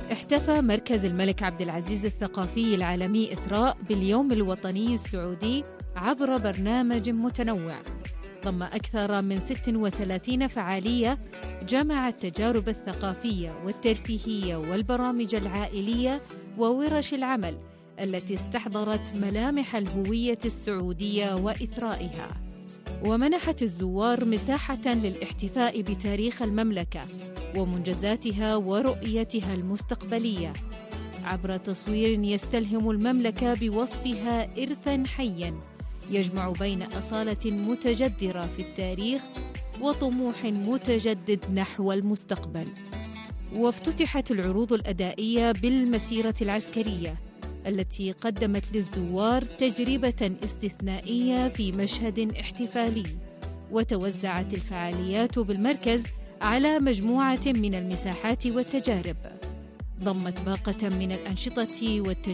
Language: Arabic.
احتفى مركز الملك عبد العزيز الثقافي العالمي إثراء باليوم الوطني السعودي عبر برنامج متنوع ضم أكثر من 36 فعالية جمعت التجارب الثقافية والترفيهية والبرامج العائلية وورش العمل التي استحضرت ملامح الهوية السعودية وإثرائها، ومنحت الزوار مساحة للاحتفاء بتاريخ المملكة ومنجزاتها ورؤيتها المستقبلية عبر تصوير يستلهم المملكة بوصفها إرثاً حياً يجمع بين أصالة متجذرة في التاريخ وطموح متجدد نحو المستقبل. وافتتحت العروض الأدائية بالمسيرة العسكرية التي قدمت للزوار تجربة استثنائية في مشهد احتفالي، وتوزعت الفعاليات بالمركز على مجموعة من المساحات والتجارب ضمت باقة من الأنشطة والتجارب